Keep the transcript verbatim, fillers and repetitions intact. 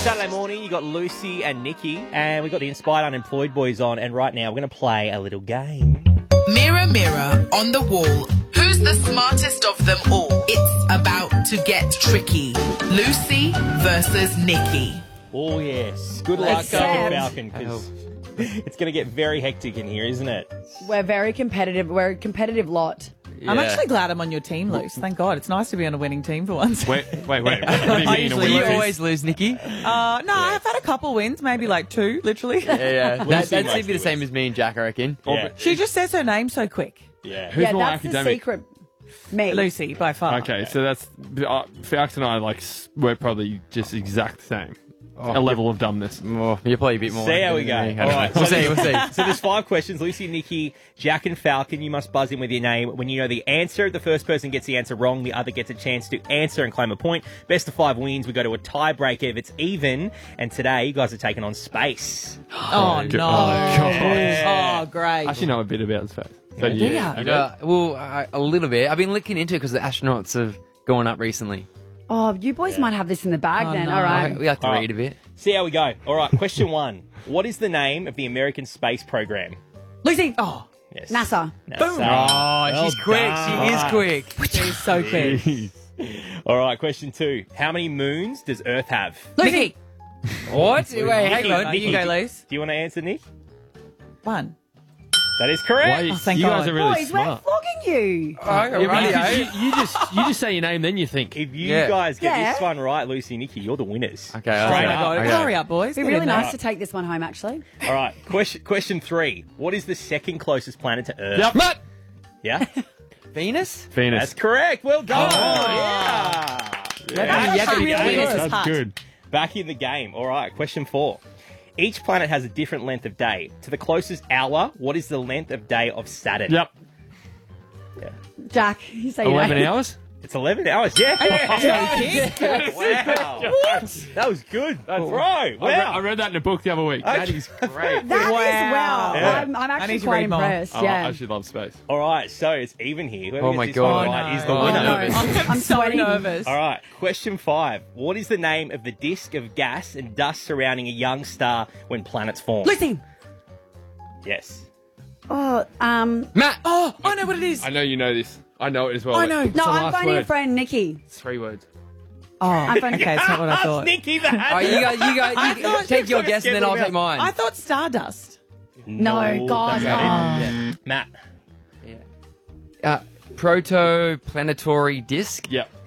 Saturday morning, you got Lucy and Nikki, and we got the Inspired Unemployed boys on, and right now we're going to play a little game. Mirror, mirror on the wall, who's the smartest of them all? It's about to get tricky. Lucy versus Nikki. Oh, yes. Good luck, Let's Falcon go. Falcon, because it's going to get very hectic in here, isn't it? We're very competitive. We're a competitive lot. I'm actually glad I'm on your team, Luce. Thank God. It's nice to be on a winning team for once. Wait, wait, wait. What do you I mean? usually a lose. win? You always lose, Nikki. Uh, no, I've had a couple wins, maybe like two, literally. Yeah, yeah. That, Lucy that'd mostly be the same wins. as me and Jack, I reckon. Yeah. She just says her name so quick. Yeah. Who's yeah, more that's the academic? secret. Me. Lucy, by far. Okay, so that's uh, Falx and I like s- we're probably just exact same. Oh, a level of dumbness. More, you're probably a bit more. See how we go. than me. All right. We'll so see, we'll see. So there's five questions. Lucy, Nikki, Jack and Falcon. You must buzz in with your name. When you know the answer, the first person gets the answer wrong. The other gets a chance to answer and claim a point. Best of five wins. We go to a tiebreaker if it's even. And today, you guys are taking on space. Oh, Good- no. oh, God. Oh, great. I actually know a bit about space. So Yeah. yeah, I know- well, uh, a little bit. I've been looking into it because the astronauts have gone up recently. Oh, you boys might have this in the bag Oh, then. no. All I, right. we like to All right. read a bit. See how we go. All right. Question one. What is the name of the American space program? Lucy. Oh, Yes. NASA. NASA. Oh, she's Well quick. done. She is quick. she's so quick. All right. Question two. How many moons does Earth have? Lucy. What? Wait, hang Nikki, on. Nikki, You go, Luce. Do you want to answer, Nick? One. That is correct. Why, Oh, thank you guys God. are really Boys, we're smart. flogging you. Oh, Yeah, but right, you, eh? you, you just you just say your name, then you think. If you Yeah. guys get Yeah. this one right, Lucy, Nikki, you're the winners. Okay, Oh, I'll Straight say my up. God. Okay. Hurry up, boys. It'd be Get really in there. nice to take this one home, actually. All right. Question question three. What is the second closest planet to Earth? Yep. What? Yeah? Venus? Venus. That's correct. Well done. Oh. Yeah. That's Back actually in the really game. good. That's Hot. good. Back in the game. All right. Question four. Each planet has a different length of day. To the closest hour, what is the length of day of Saturn? Yep. Jack, you say your Eleven name. hours. It's eleven hours. Yeah. Wow. What? That was good. That's right. I, read, Wow. I read that in a book the other week. Okay. That is great. That is Wow. wow. Yeah. I'm, I'm I actually need to quite read more. impressed. Oh, yeah. I actually love space. All right. So it's even here. Whoever Oh gets my this God. one Oh, right no. is the Oh, winner. no. I'm, I'm so sweating. nervous. All right, question five. What is the name of the disk of gas and dust surrounding a young star when planets form? Lucy. Yes. Oh, um, Matt! Oh, I know what it is. I know you know this. I know it as well. I know. It's no, the I'm last phoning word. your friend Nikki. It's three words. Oh, fine. okay, it's not what I thought. Nicky, that. Oh, you guys, you guys, I you thought- take your Looks like a guess and then I'll skeptic take mine. I thought Stardust. No, God, that's no. not it. Matt. Uh, protoplanetary disk. Yep.